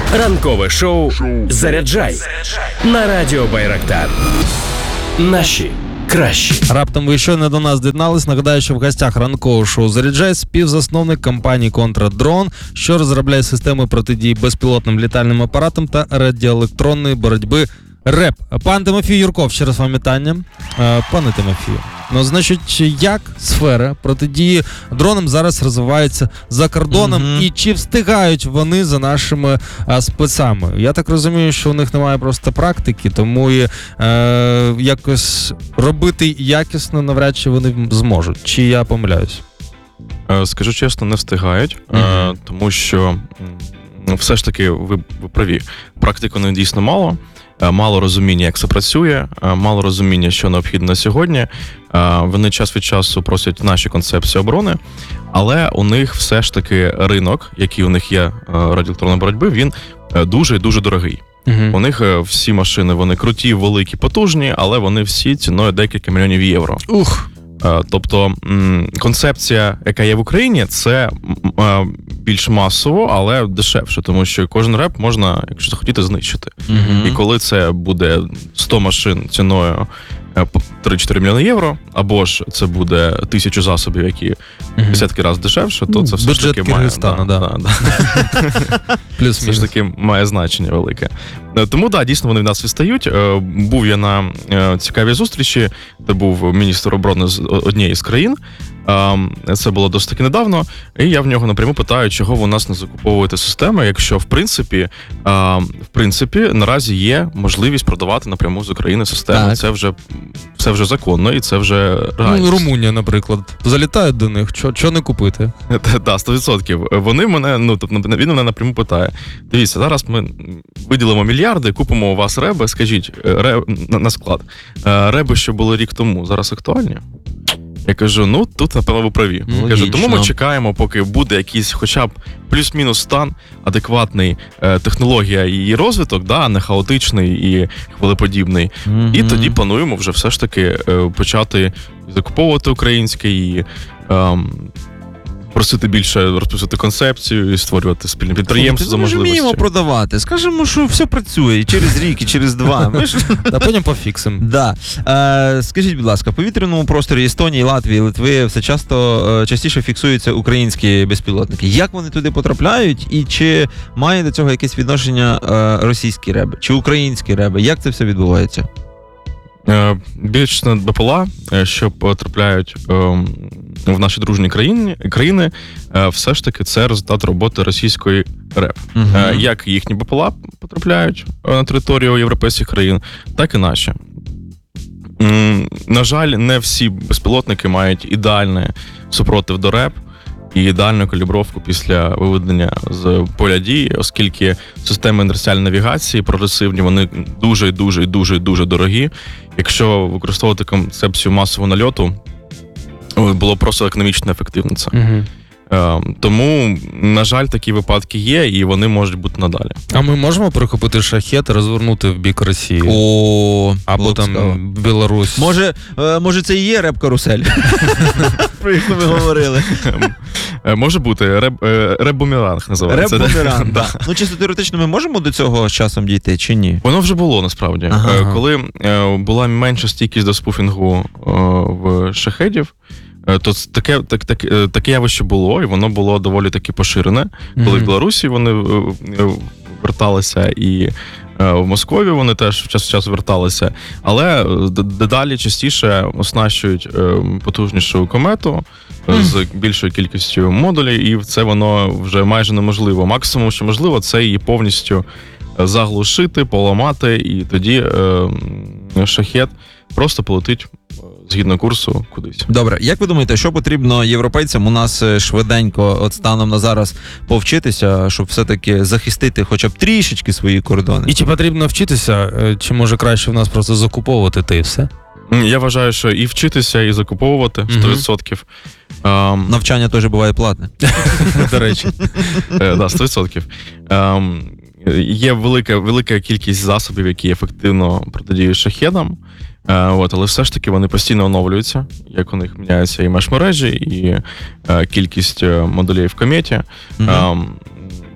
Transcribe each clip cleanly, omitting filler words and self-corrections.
Ранкове шоу «Заряджай» на радіо Байрактар. Наші кращі. Раптом ви щойно до нас доєднались. Нагадаю, що в гостях ранкового шоу «Заряджай» співзасновник компанії «Контрадрон», що розробляє системи протидії безпілотним літальним апаратам та радіоелектронної боротьби РЕБ. Пан Тимофій Юрков, ще раз вам вітання. Пане Тимофію, значить, як сфера протидії дронам зараз розвивається за кордоном і чи встигають вони за нашими спецами? Я так розумію, що у них немає просто практики, тому і якось робити якісно навряд чи вони зможуть. Чи я помиляюсь? Скажу чесно, не встигають, тому що все ж таки ви праві. Практики у них дійсно мало розуміння, як це працює, мало розуміння, що необхідно на сьогодні. Вони час від часу просять наші концепції оборони, але у них все ж таки ринок, який у них є радіоелектронної боротьби, він дуже і дуже дорогий. У них всі машини, вони круті, великі, потужні, але вони всі ціною декілька мільйонів євро. Тобто концепція, яка є в Україні, це більш масово, але дешевше, тому що кожен РЕБ можна, якщо захотіти, знищити. І коли це буде 100 машин ціною 3-4 мільйони євро, або ж це буде 1000 засобів, які десятки разів дешевше, то це все ж таки має... Все ж таки має значення велике. Тому, дійсно, вони в нас відстають. Був я на цікавій зустрічі, де був міністр оборони з однієї з країн. Це було досить таки недавно, і я в нього напряму питаю, чого ви у нас не закуповуєте системи, якщо, в принципі, наразі є можливість продавати напряму з України системи. Це вже законно, і це вже реальність. Румунія, наприклад. Залітають до них, що не купити? Так, 100%. Вони мене, він мене напряму питає, дивіться, зараз ми виділимо мільярди, купимо у вас реби, скажіть, на склад. Реби, що були рік тому, зараз актуальні? Я кажу, тут, напевно, ви праві. Кажу, тому ми чекаємо, поки буде якийсь хоча б плюс-мінус стан, адекватний технологія і її розвиток, а не хаотичний і хвилеподібний. І тоді плануємо вже все ж таки почати закуповувати українське і просити більше розписувати концепцію і створювати спільне підприємство за можливості. Ми ж вміємо продавати. Скажемо, що все працює і через рік, і через 2. А потім пофіксимо. Скажіть, будь ласка, в повітряному просторі Естонії, Латвії, Литви все частіше фіксуються українські безпілотники. Як вони туди потрапляють і чи має до цього якесь відношення російські реби, чи українські реби? Як це все відбувається? Більш БПЛА, що потрапляють в наші дружні країни, все ж таки це результат роботи російської РЕБ. Як їхні БПЛА потрапляють на територію європейських країн, так і наші. На жаль, не всі безпілотники мають ідеальний супротив до РЕБ і ідеальну калібровку після виведення з поля дії, оскільки системи інерціальної навігації прогресивні, вони дуже дорогі. Якщо використовувати концепцію масового нальоту, було просто економічно ефективно це. Тому, на жаль, такі випадки є, і вони можуть бути надалі. А ми можемо перехопити шахет і розвернути в бік Росії? Або там Білорусь? Може це і є реп-карусель? Про яку ми говорили. Може бути. Реп-бумеранг називається. Реп-бумеранг, так. Чисто теоретично ми можемо до цього з часом дійти, чи ні? Воно вже було, насправді. Коли була менша стійкість до спуфінгу в шахедів, то таке явище було, і воно було доволі таки поширене. Коли в Білорусі вони верталися, і в Москві вони теж час від часу верталися. Але дедалі частіше оснащують потужнішу комету з більшою кількістю модулів, і це воно вже майже неможливо. Максимум, що можливо, це її повністю заглушити, поламати, і тоді шахет просто полетить згідно курсу кудись. Добре, як ви думаєте, що потрібно європейцям у нас швиденько, от станом на зараз, повчитися, щоб все-таки захистити хоча б трішечки свої кордони? І чи потрібно вчитися, чи може краще в нас просто закуповувати те і все? Я вважаю, що і вчитися, і закуповувати 100%. Навчання теж буває платне. До речі. Так, 100%. Є велика кількість засобів, які ефективно протидіють шахедам, але все ж таки вони постійно оновлюються, як у них міняються і меж-мережі, і кількість модулей в кометі.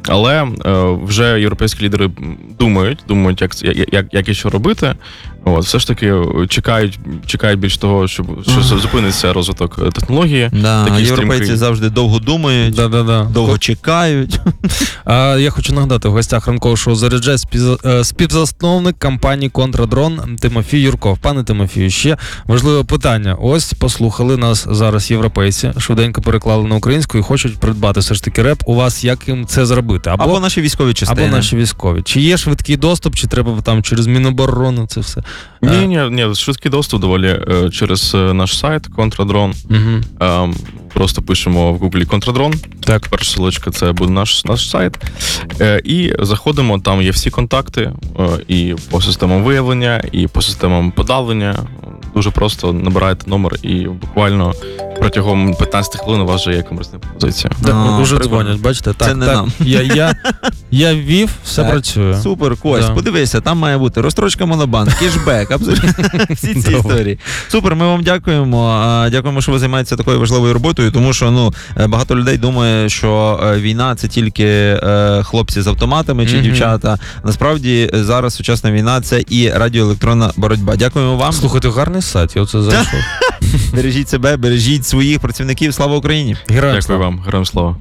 Але вже європейські лідери думають, як і що робити. От, все ж таки чекають більш того, що зупиниться розвиток технології. Да, європейці завжди довго думають, довго чекають. Я хочу нагадати, в гостях ранкового шоу «Заряджай» співзасновник компанії «Контрадрон» Тимофій Юрков. Пане Тимофію, ще важливе питання. Ось послухали нас зараз європейці, швиденько переклали на українську і хочуть придбати все ж таки реп. У вас як їм це зробити? Або наші військові частини. Або наші військові. Чи є швидкий доступ, чи треба там через Міноборони це все? Ні, швидкий доступ доволі через наш сайт «Контрадрон». Просто пишемо в Гуглі «Контрадрон». Так. Перша ссылочка – це буде наш сайт. І заходимо, там є всі контакти і по системам виявлення, і по системам подавлення. Дуже просто набираєте номер і буквально протягом 15 хвилин у вас вже є комерційна пропозиція. Уже дзвонять, бачите? Так, це не нам. Я ввів, все працює. Супер, Кость, подивися, там має бути розстрочка Монобанк, кешбек, абсолютно всі ці історії. Супер, ми вам дякуємо. Дякуємо, що ви займаєтеся такою важливою роботою, тому що багато людей думає, що війна – це тільки хлопці з автоматами чи дівчата. Насправді, зараз сучасна війна – це і радіоелектронна боротьба. Дякуємо вам. Слухайте, гарний сайт, я оце зайшов. Бережіть себе, бережіть своїх працівників. Слава Україні! Дякую вам, героям слава.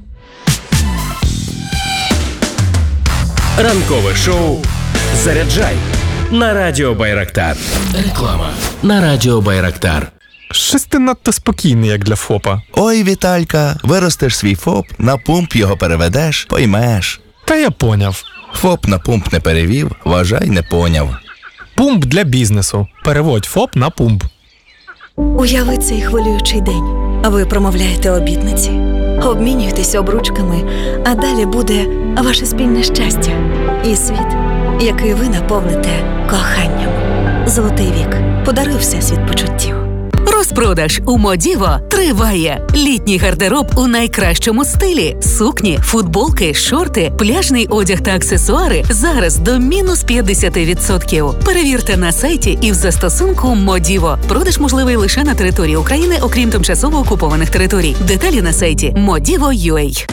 Ранкове шоу «Заряджай» на Радіо Байрактар. Реклама на Радіо Байрактар. Щось ти надто спокійний, як для ФОПа. Ой, Віталька, виростеш свій ФОП, на пумп його переведеш, поймеш. Та я поняв. ФОП на пумп не перевів, вважай, не поняв. Пумп для бізнесу. Переводь ФОП на пумп. Уяви цей хвилюючий день. Ви промовляєте обітниці, обмінюєтесь обручками, а далі буде ваше спільне щастя і світ, який ви наповните коханням. Золотий вік. Подаруй всесвіт почуттів. Розпродаж у Модіво триває. Літній гардероб у найкращому стилі. Сукні, футболки, шорти, пляжний одяг та аксесуари зараз до мінус 50%. Перевірте на сайті і в застосунку Модіво. Продаж можливий лише на території України, окрім тимчасово окупованих територій. Деталі на сайті Modivo.ua.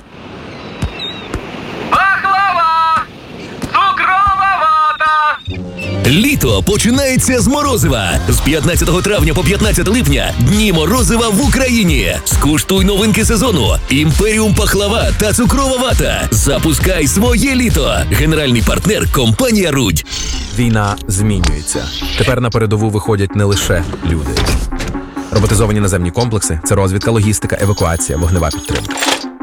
Літо починається з морозива. З 15 травня по 15 липня дні морозива в Україні. Скуштуй новинки сезону. Імперіум пахлава та цукрова вата. Запускай своє літо. Генеральний партнер – компанія «Рудь». Війна змінюється. Тепер на передову виходять не лише люди. Роботизовані наземні комплекси – це розвідка, логістика, евакуація, вогнева підтримка.